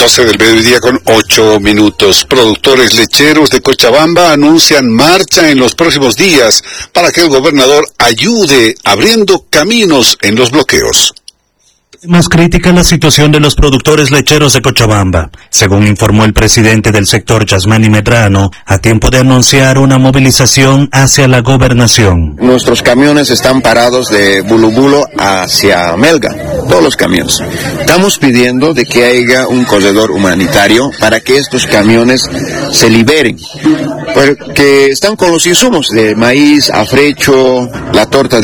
12 del mediodía con 8 minutos. Productores lecheros de Cochabamba anuncian marcha en los próximos días para que el gobernador ayude abriendo caminos en los bloqueos. Más crítica la situación de los productores lecheros de Cochabamba, según informó el presidente del sector, Yasmani Medrano, a tiempo de anunciar una movilización hacia la gobernación. Nuestros camiones están parados de Bulubulo hacia Melga, todos los camiones. Estamos pidiendo de que haya un corredor humanitario para que estos camiones se liberen, porque están con los insumos de maíz, afrecho, la torta de